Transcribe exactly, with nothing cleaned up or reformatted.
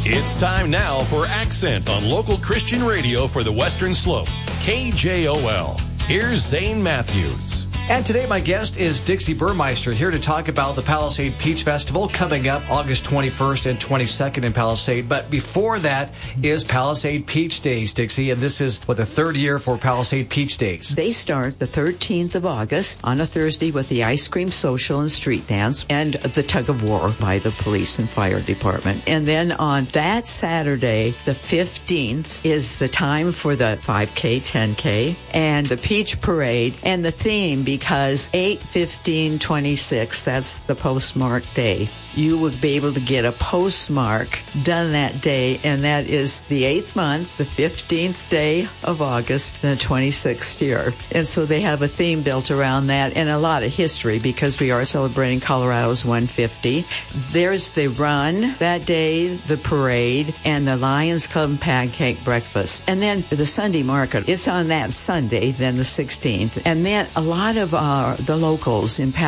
It's time now for Accent on local Christian radio for the Western Slope. K J O L. Here's Zane Matthews. And today my guest is Dixie Burmeister, here to talk about the Palisade Peach Festival coming up August twenty-first and twenty-second in Palisade. But before that is Palisade Peach Days, Dixie, and this is, what, the third year for Palisade Peach Days. They start the thirteenth of August on a Thursday with the ice cream social and street dance and the tug of war by the police and fire department. And then on that Saturday, the fifteenth, is the time for the five K, ten K, and the Peach Parade, and the theme, because eight fifteen twenty-six, that's the postmark day. You would be able to get a postmark done that day, and that is the eighth month, the fifteenth day of August, the twenty-sixth year. And so they have a theme built around that and a lot of history because we are celebrating Colorado's one hundred fifty. There's the run that day, the parade, and the Lions Club pancake breakfast. And then the Sunday market, it's on that Sunday, then the sixteenth. And then a lot of uh, the locals in